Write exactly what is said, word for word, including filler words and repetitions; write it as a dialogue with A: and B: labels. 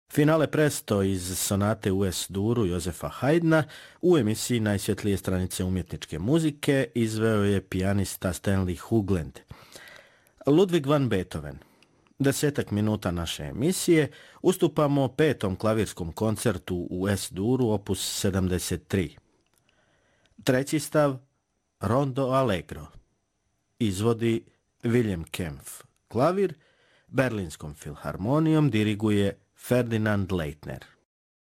A: Finale Presto iz sonate u Es-duru Jozefa Haydna u emisiji Najsvjetlije stranice umjetničke muzike izveo je pijanista Stanley Hugland. Ludwig van Beethoven. Desetak minuta naše emisije ustupamo petom klavirskom koncertu u Es-duru opus sedamdeset tri. Treći stav Rondo Allegro. Izvodi Wilhelm Kempff. Klavir Berlinskom filharmonijom diriguje Ferdinand Leitner.